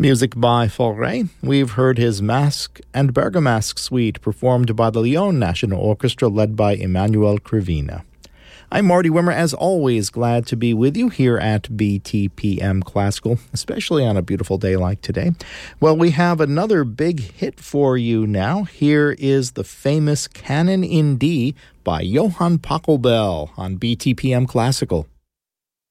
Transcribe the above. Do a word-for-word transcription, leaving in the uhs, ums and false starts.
Music by Fauré. We've heard his Masque and Bergamasque suite performed by the Lyon National Orchestra led by Emmanuel Crivina. I'm Marty Wimmer, as always, glad to be with you here at B T P M Classical, especially on a beautiful day like today. Well, we have another big hit for you now. Here is the famous Canon in D by Johann Pachelbel on B T P M Classical.